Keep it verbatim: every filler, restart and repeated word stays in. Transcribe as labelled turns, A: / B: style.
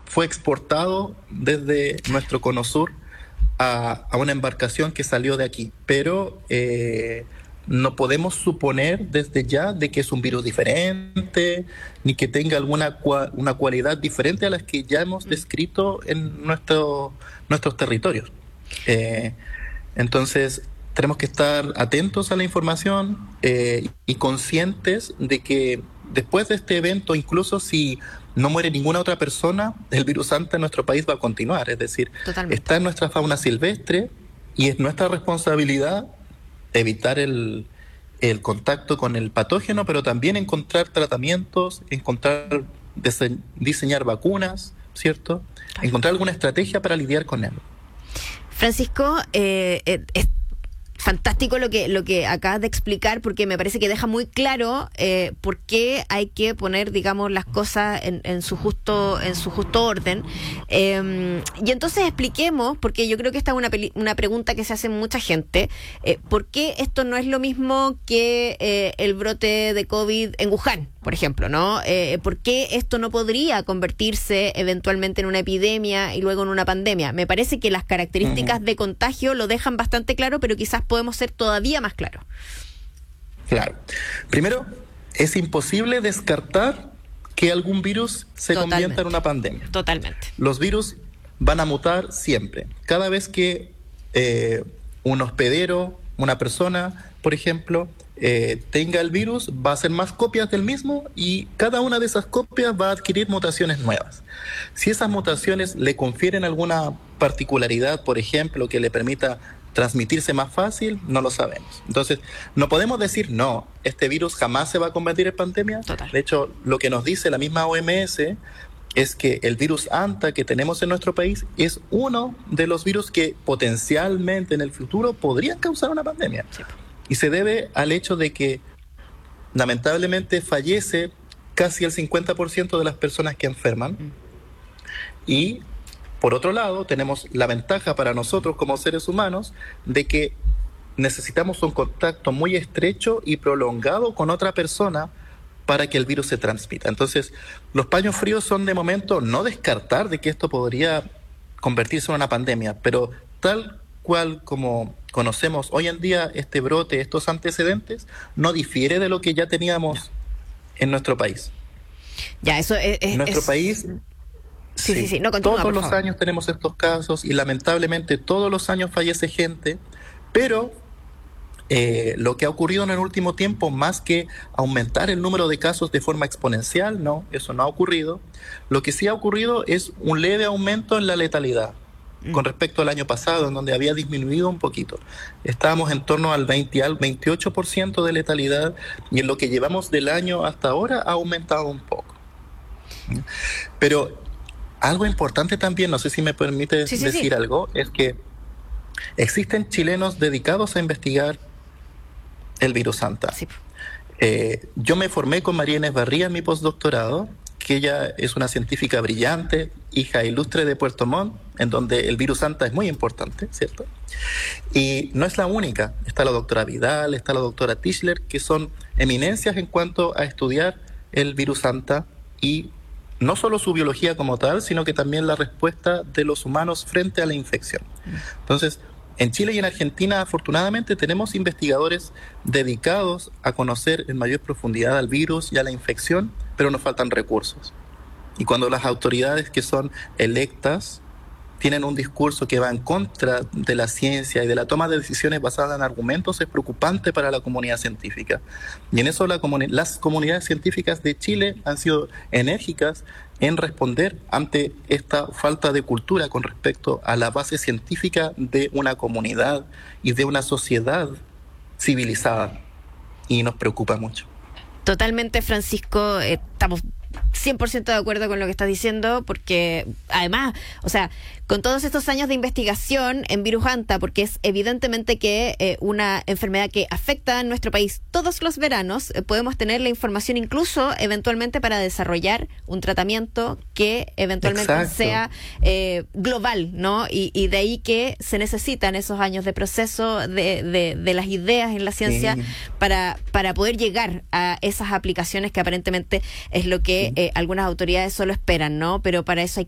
A: fue exportado desde nuestro cono sur a, a una embarcación que salió de aquí, pero eh, no podemos suponer desde ya de que es un virus diferente, ni que tenga alguna cua, una cualidad diferente a las que ya hemos descrito en nuestro, nuestros territorios. Eh, entonces, tenemos que estar atentos a la información eh, y conscientes de que después de este evento, incluso si no muere ninguna otra persona, el virus Anta en nuestro país va a continuar. Es decir, Totalmente. Está en nuestra fauna silvestre y es nuestra responsabilidad evitar el, el contacto con el patógeno, pero también encontrar tratamientos, encontrar dise- diseñar vacunas, ¿cierto? Claro. Encontrar alguna estrategia para lidiar con él.
B: Francisco, eh, eh, es fantástico lo que lo que acabas de explicar, porque me parece que deja muy claro eh, por qué hay que poner, digamos, las cosas en, en su justo en su justo orden. Eh, y entonces expliquemos, porque yo creo que esta es una, peli- una pregunta que se hace mucha gente, eh, ¿por qué esto no es lo mismo que eh, el brote de COVID en Wuhan, por ejemplo, ¿no? Eh, ¿Por qué esto no podría convertirse eventualmente en una epidemia y luego en una pandemia? Me parece que las características uh-huh. de contagio lo dejan bastante claro, pero quizás podemos ser todavía más claros.
A: Claro. Primero, es imposible descartar que algún virus se Totalmente. convierta en una pandemia.
B: Totalmente.
A: Los virus van a mutar siempre. Cada vez que eh, un hospedero, una persona, por ejemplo, eh, tenga el virus, va a hacer más copias del mismo y cada una de esas copias va a adquirir mutaciones nuevas. Si esas mutaciones le confieren alguna particularidad, por ejemplo, que le permita transmitirse más fácil, no lo sabemos. Entonces, no podemos decir, no, este virus jamás se va a convertir en pandemia.
B: Total.
A: De hecho, lo que nos dice la misma O M S es que el virus Anta que tenemos en nuestro país es uno de los virus que potencialmente en el futuro podrían causar una pandemia.
B: Sí.
A: Y se debe al hecho de que lamentablemente fallece casi el cincuenta por ciento de las personas que enferman. Mm. Y por otro lado, tenemos la ventaja para nosotros como seres humanos de que necesitamos un contacto muy estrecho y prolongado con otra persona para que el virus se transmita. Entonces, los paños fríos son de momento no descartar de que esto podría convertirse en una pandemia, pero tal cual como conocemos hoy en día este brote, estos antecedentes, no difiere de lo que ya teníamos en nuestro país.
B: Ya, eso es...
A: En nuestro
B: es...
A: país...
B: Sí, sí, sí, no, continúa,
A: todos los
B: favor.
A: años tenemos estos casos y lamentablemente todos los años fallece gente, pero eh, lo que ha ocurrido en el último tiempo, más que aumentar el número de casos de forma exponencial, no, eso no ha ocurrido. Lo que sí ha ocurrido es un leve aumento en la letalidad mm. con respecto al año pasado, en donde había disminuido un poquito. Estábamos en torno al veinte al veintiocho por ciento de letalidad y en lo que llevamos del año hasta ahora ha aumentado un poco. Pero algo importante también, no sé si me permite
B: sí, sí,
A: decir
B: sí.
A: algo, es que existen chilenos dedicados a investigar el virus Anta.
B: Sí.
A: Eh, yo me formé con María Inés Barría en mi postdoctorado, que ella es una científica brillante, hija ilustre de Puerto Montt, en donde el virus Anta es muy importante, ¿cierto? Y no es la única, está la doctora Vidal, está la doctora Tischler, que son eminencias en cuanto a estudiar el virus Anta y no solo su biología como tal, sino que también la respuesta de los humanos frente a la infección. Entonces, en Chile y en Argentina, afortunadamente, tenemos investigadores dedicados a conocer en mayor profundidad al virus y a la infección, pero nos faltan recursos. Y cuando las autoridades que son electas tienen un discurso que va en contra de la ciencia y de la toma de decisiones basadas en argumentos, es preocupante para la comunidad científica. Y en eso la comuni- las comunidades científicas de Chile han sido enérgicas en responder ante esta falta de cultura con respecto a la base científica de una comunidad y de una sociedad civilizada. Y nos preocupa mucho.
B: Totalmente, Francisco, eh, estamos cien por ciento de acuerdo con lo que estás diciendo, porque además, o sea, con todos estos años de investigación en virus Anta, porque es evidentemente que eh, una enfermedad que afecta a nuestro país todos los veranos, eh, podemos tener la información incluso eventualmente para desarrollar un tratamiento que eventualmente
A: Exacto.
B: sea eh, global, ¿no? Y, y de ahí que se necesitan esos años de proceso de, de, de las ideas en la ciencia sí. para, para poder llegar a esas aplicaciones que aparentemente es lo que eh, algunas autoridades solo esperan, ¿no? Pero para eso hay